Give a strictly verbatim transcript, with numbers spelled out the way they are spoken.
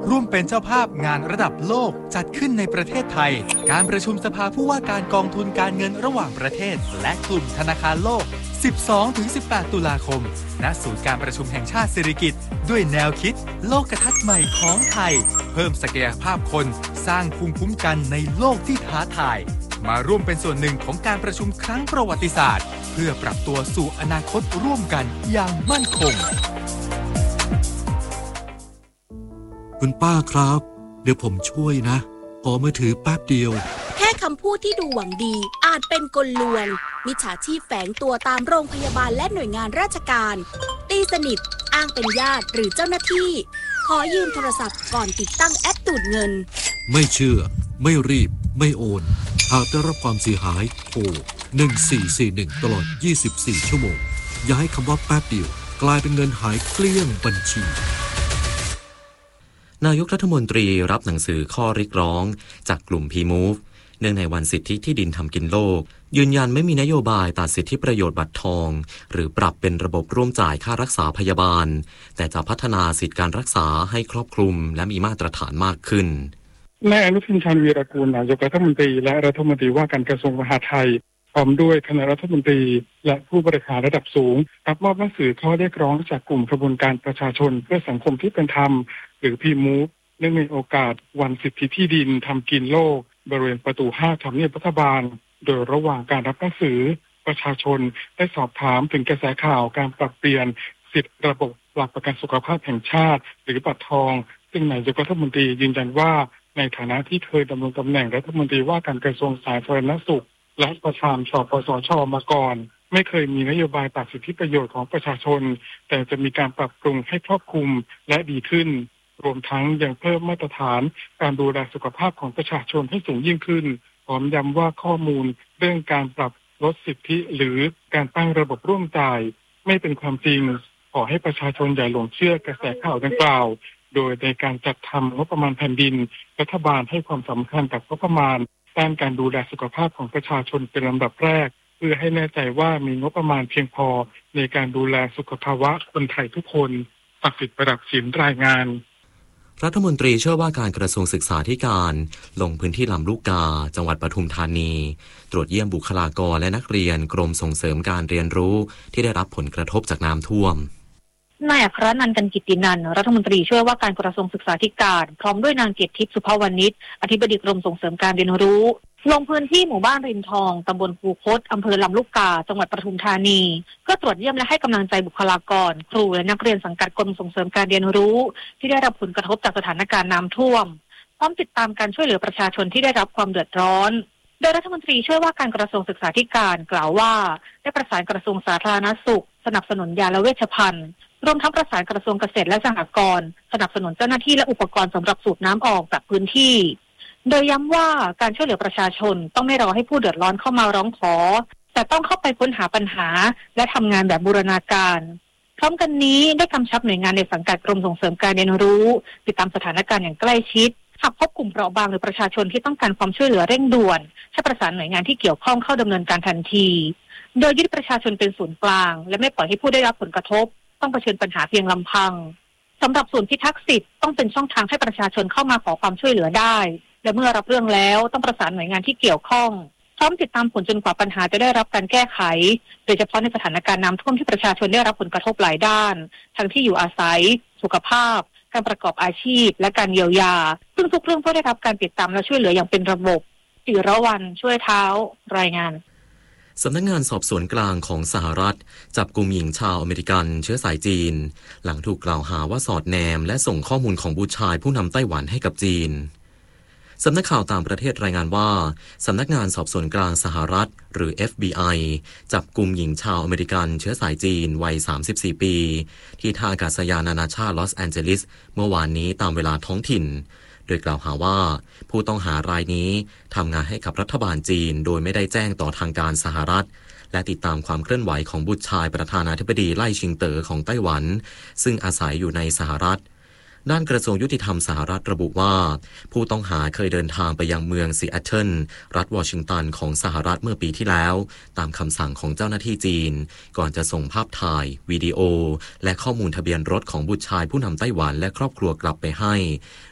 ร่วมเป็นเจ้าภาพงานระดับโลกจัดขึ้นในประเทศไทยการประชุมสภาผู้ว่าการกองทุนการเงินระหว่างประเทศและกลุ่มธนาคารโลก สิบสองถึงสิบแปด ตุลาคมณศูนย์การประชุมแห่งชาติสิริกิติ์ด้วยแนวคิดโลกทัศน์ใหม่ของไทยเพิ่มศักยภาพคนสร้างภูมิคุ้มกันในโลกที่ท้าทายมาร่วมเป็นส่วนหนึ่งของการประชุมครั้งประวัติศาสตร์เพื่อปรับตัวสู่อนาคตร่วมกันอย่างมั่นคงคุณป้าครับเดี๋ยวผมช่วยนะขอมือถือแป๊บเดียวแค่คำพูดที่ดูหวังดีอาจเป็นกลลวงมิจฉาชีพแฝงตัวตามโรงพยาบาลและหน่วยงานราชการตีสนิทอ้างเป็นญาติหรือเจ้าหน้าที่ขอยืมโทรศัพท์ก่อนติดตั้งแอปดูดเงินไม่เชื่อไม่รีบไม่โอนหากได้รับความเสียหายโทรหนึ่งสี่สี่หนึ่งตลอดยี่สิบสี่ชั่วโมงอย่าให้คำว่าแป๊บเดียวกลายเป็นเงินหายเกลี้ยงบัญชีนายกรัฐมนตรีรับหนังสือข้อเรียกร้องจากกลุ่ม พี มูฟ เนื่องในวันสิทธิที่ดินทำกินโลกยืนยันไม่มีนโยบายตัดสิทธิประโยชน์บัตรทองหรือปรับเป็นระบบร่วมจ่ายค่ารักษาพยาบาลแต่จะพัฒนาสิทธิการรักษาให้ครอบคลุมและมีมาตรฐานมากขึ้นนายอนุทิน ชาญวีรกูลนายกรัฐมนตรีและรัฐมนตรีว่าการกระทรวงมหาดไทยพร้อมด้วยคณะรัฐมนตรีและผู้บริหารระดับสูงรับมอบหนังสือข้อเรียกร้องจากกลุ่มกระบวนการประชาชนเพื่อสังคมที่เป็นธรรมหรือ พี มูฟ เนื่องในโอกาสวันสิทธิที่ดินทำกินโลกบริเวณประตูห้าทำเนียบรัฐบาลโดยระหว่างการรับหนังสือประชาชนได้สอบถามถึงกระแสข่าวการปรับเปลี่ยนสิทธิระบบหลักประกันสุขภาพแห่งชาติหรือบัตรทองซึ่งนายกรัฐมนตรียืนยันว่าในฐานะที่เคยดำรงตำแหน่งรัฐมนตรีว่าการกระทรวงสาธารณสุขและประธานสปสช.มาก่อนไม่เคยมีนโยบายตัดสิทธิประโยชน์ของประชาชนแต่จะมีการปรับปรุงให้ครอบคลุมและดีขึ้นรวมทั้งยังเพิ่มมาตรฐานการดูแลสุขภาพของประชาชนให้สูงยิ่งขึ้นพร้อมย้ำว่าข้อมูลเรื่องการปรับลดสิทธิหรือการตั้งระบบร่วมจ่ายไม่เป็นความจริงขอให้ประชาชนอย่าหลงเชื่อกระแสข่าวดังกล่าวโดยในการจัดทำงบประมาณแผ่นดินรัฐบาลให้ความสำคัญกับงบประมาณด้านการดูแลสุขภาพของประชาชนเป็นลำดับแรกเพื่อให้แน่ใจว่ามีงบประมาณเพียงพอในการดูแลสุขภาวะคนไทยทุกคนศักดิ์สิทธิ์ประดับศิลป์รายงานรัฐมนตรีเชื่อว่าการกระทรวงศึกษาธิการลงพื้นที่ลำลูกกาจังหวัดปทุมธานีตรวจเยี่ยมบุคลากรและนักเรียนกรมส่งเสริมการเรียนรู้ที่ได้รับผลกระทบจากน้ำท่วมนายอัครนันท์ กันกิตตินันท์รัฐมนตรีช่วยว่าการกระทรวงศึกษาธิการพร้อมด้วยนางเกตทิพย์สุภวรรณิชอธิบดีกรมส่งเสริมการเรียนรู้ลงพื้นที่หมู่บ้านริมทองตำบลภูคตอำเภอลำลูกกาจังหวัดปทุมธานีเพื่อตรวจเยี่ยมและให้กำลังใจบุคลากรครูและนักเรียนสังกัดกรมส่งเสริมการเรียนรู้ที่ได้รับผลกระทบจากสถานการณ์น้ำท่วมพร้อมติดตามการช่วยเหลือประชาชนที่ได้รับความเดือดร้อนโดยรัฐมนตรีช่วยว่าการกระทรวงศึกษาธิการกล่าวว่าได้ประสานกระทรวงสาธารณสุขสนับสนุนยาและเวชภัณฑ์รวมทั้งประสานกระทรวงเกษตรและสหกรณ์สนับสนุนเจ้าหน้าที่และอุปกรณ์สำหรับสูบน้ำออกจากพื้นที่โดยย้ำว่าการช่วยเหลือประชาชนต้องไม่รอให้ผู้เดือดร้อนเข้ามาร้องขอแต่ต้องเข้าไปค้นหาปัญหาและทำงานแบบบูรณาการพร้อมกันนี้ได้กำชับหน่วยงานในสังกัดกรมส่งเสริมการเรียนรู้ติดตามสถานการณ์อย่างใกล้ชิดหากพบกลุ่มเปราะบางหรือประชาชนที่ต้องการความช่วยเหลือเร่งด่วนให้ประสานหน่วยงานที่เกี่ยวข้องเข้าดำเนินการทันทีโดยยึดประชาชนเป็นศูนย์กลางและไม่ปล่อยให้ผู้ได้รับผลกระทบต้องเผชิญปัญหาเพียงลำพังสำหรับศูนย์พิทักษ์สิทธิ์ต้องเป็นช่องทางให้ประชาชนเข้ามาขอความช่วยเหลือได้และเมื่อรับเรื่องแล้วต้องประสานหน่วยงานที่เกี่ยวข้องพร้อมติดตามผลจนกว่าปัญหาจะได้รับการแก้ไขโดยเฉพาะในสถานการณ์น้ำท่วมที่ประชาชนได้รับผลกระทบหลายด้านทั้งที่อยู่อาศัยสุขภาพการประกอบอาชีพและการเยียวยาซึ่งทุกเรื่องเพื่อได้รับการติดตามและช่วยเหลืออย่างเป็นระบบจิรวรรณช่วยเท้ารายงานสำนักงานสอบสวนกลางของสหรัฐจับกุมหญิงชาวอเมริกันเชื้อสายจีนหลังถูกกล่าวหาว่าสอดแนมและส่งข้อมูลของบุตรชายผู้นำไต้หวันให้กับจีนสำนักข่าวต่างประเทศรายงานว่าสำนักงานสอบสวนกลางสหรัฐหรือ เอฟ บี ไอ จับกุมหญิงชาวอเมริกันเชื้อสายจีนวัยสามสิบสี่ปีที่ท่าอากาศยานนานาชาติลอสแอนเจลิสเมื่อวานนี้ตามเวลาท้องถิ่นโดยกล่าวหาว่าผู้ต้องหารายนี้ทำงานให้กับรัฐบาลจีนโดยไม่ได้แจ้งต่อทางการสหรัฐและติดตามความเคลื่อนไหวของบุตรชายประธานาธิบดีไล่ชิงเต๋อของไต้หวันซึ่งอาศัยอยู่ในสหรัฐด้านกระทรวงยุติธรรมสหรัฐระบุว่าผู้ต้องหาเคยเดินทางไปยังเมืองซีแอตเทิลรัฐวอชิงตันของสหรัฐเมื่อปีที่แล้วตามคำสั่งของเจ้าหน้าที่จีนก่อนจะส่งภาพถ่ายวิดีโอและข้อมูลทะเบียนรถของบุตรชายผู้นำไต้หวันและครอบครัวกลับไปให้